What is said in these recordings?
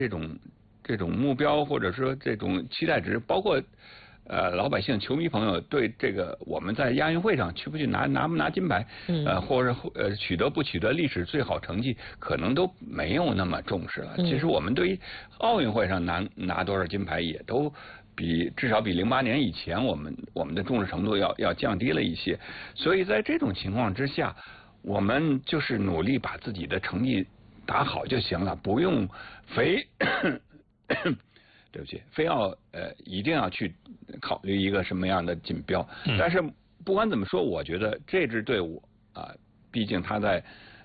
这种目标或者说这种期待值，包括老百姓、球迷朋友对这个我们在亚运会上去不去拿不拿金牌，或者取得不取得历史最好成绩，可能都没有那么重视了。其实我们对于奥运会上拿多少金牌，也都至少比08年以前我们的重视程度要降低了一些。所以在这种情况之下，我们就是努力把自己的成绩打好就行了，不用对不起，非要一定要去考虑一个什么样的锦标。但是不管怎么说，我觉得这支队伍啊，毕竟他在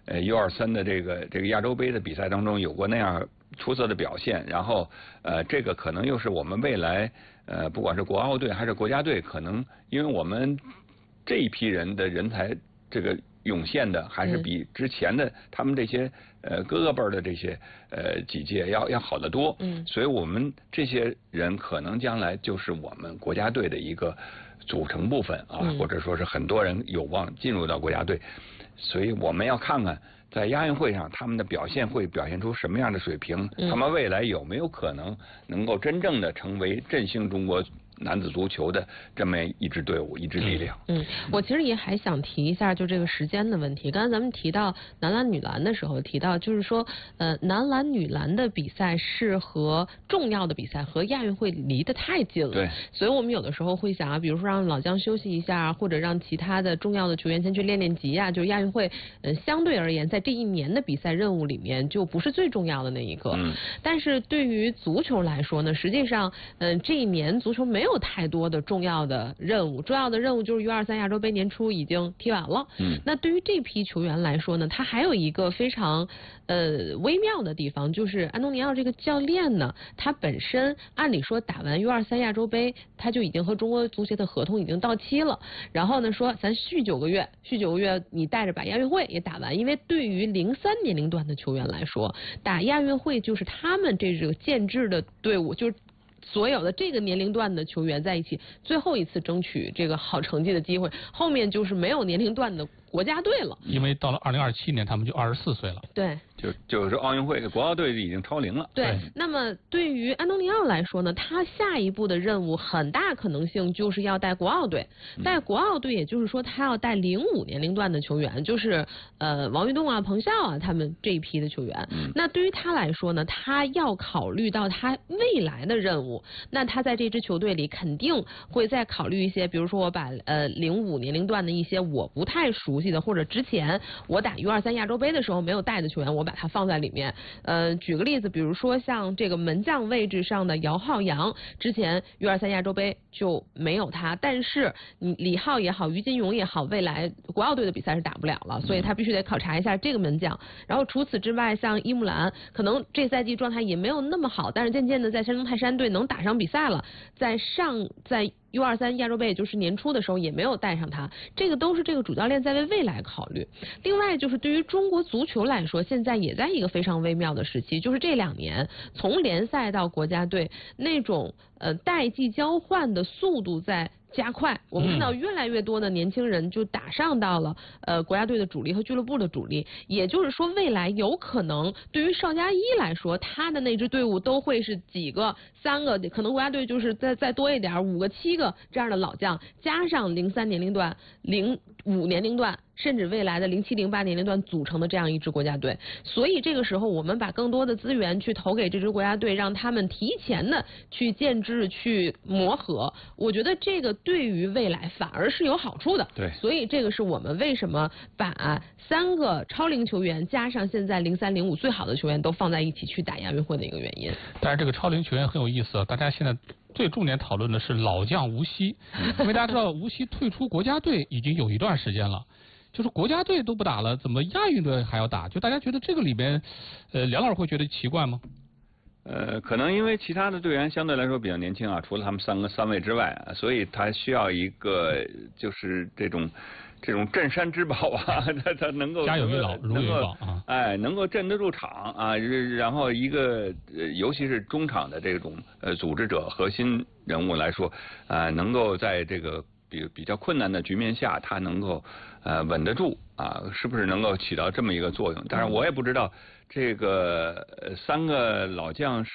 U23的这个亚洲杯的比赛当中有过那样出色的表现，然后这个可能又是我们未来不管是国奥队还是国家队，可能因为我们这一批人的人才这个涌现的还是比之前的他们这些哥哥辈儿的这些几届要好得多。所以我们这些人可能将来就是我们国家队的一个组成部分啊，或者说是很多人有望进入到国家队。所以我们要看看在亚运会上他们的表现会表现出什么样的水平，他们未来有没有可能能够真正的成为振兴中国男子足球的这么一支队伍，一支力量。 我其实也还想提一下，就这个时间的问题。刚才咱们提到男篮、女篮的时候，提到就是说，男篮、女篮的比赛是和重要的比赛和亚运会离得太近了。 对。 所以我们有的时候会想啊，比如说让老将休息一下，或者让其他的重要的球员先去练练级啊。就亚运会，相对而言，在这一年的比赛任务里面，就不是最重要的那一个。但是对于足球来说呢，实际上，这一年足球没有太多的重要的任务，重要的任务就是 U23 亚洲杯年初已经踢完了。那对于这批球员来说呢，他还有一个非常微妙的地方，就是安东尼奥这个教练呢，他本身按理说打完 U23 亚洲杯，他就已经和中国足协的合同已经到期了，然后呢说咱续9个月，你带着把亚运会也打完，因为对于03年龄段的球员来说，打亚运会就是他们这个建制的队伍，就是所有的这个年龄段的球员在一起最后一次争取这个好成绩的机会，后面就是没有年龄段的国家队了。 因为到了2027年他们就24岁了。 对， 就是奥运会国奥队已经超龄了。 对，那么对于安东尼奥来说呢，他下一步的任务很大可能性就是要带国奥队。带国奥队也就是说他要带05年龄段的球员，就是王玉栋啊、彭笑啊他们这一批的球员。那对于他来说呢，他要考虑到他未来的任务，那他在这支球队里肯定会再考虑一些，比如说我把05年龄段的一些我不太熟悉的，或者之前我打 U23 亚洲杯的时候没有带的球员，我把它放在里面。举个例子，比如说像这个门将位置上的姚浩洋，之前 U23 亚洲杯就没有他，但是李浩也好，于金勇也好，未来国奥队的比赛是打不了了，所以他必须得考察一下这个门将。然后除此之外，像伊木兰可能这赛季状态也没有那么好，但是渐渐的在山东泰山队能打上比赛了，在U23 亚洲杯也就是年初的时候也没有带上他，这个都是这个主教练在为未来考虑。另外就是对于中国足球来说，现在也在一个非常微妙的时期，就是这2年从联赛到国家队那种代际交换的速度在加快，我们看到越来越多的年轻人就打上到了国家队的主力和俱乐部的主力，也就是说未来有可能对于邵佳一来说，他的那支队伍都会是几个3个，可能国家队就是再多一点5个7个这样的老将，加上03年龄段、05年龄段，甚至未来的07、08年龄段组成的这样一支国家队。所以这个时候我们把更多的资源去投给这支国家队，让他们提前的去建制、去磨合，我觉得这个对于未来反而是有好处的。 对， 所以这个是我们为什么把3个超龄球员加上现在03、05最好的球员都放在一起去打亚运会的一个原因。 但是这个超龄球员很有意思，大家现在最重点讨论的是老将吴曦，因为大家知道吴曦退出国家队已经有一段时间了，就是国家队都不打了，怎么亚运队还要打？就大家觉得这个里边，梁老师会觉得奇怪吗？ 可能因为其他的队员相对来说比较年轻啊，除了他们三位之外，所以他需要一个就是这种镇山之宝啊，他能够家有一老如有一宝啊， 能够镇得住场啊，然后一个尤其是中场的这种组织者核心人物来说，能够在这个比较困难的局面下，他能够稳得住啊，是不是能够起到这么一个作用？当然我也不知道这个3个老将